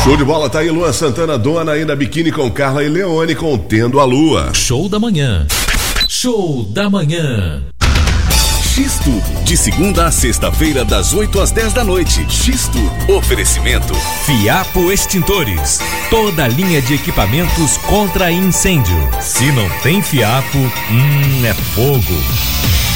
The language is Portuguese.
Show de bola, tá aí Luan Santana, Dona ainda Biquíni com Carla e Leone com Tendo a Lua. Show da manhã. Show da manhã. X Tudo, de segunda a sexta-feira, das 8 às 10 da noite. X Tudo. Oferecimento Fiapo Extintores. Toda linha de equipamentos contra incêndio. Se não tem fiapo, é fogo.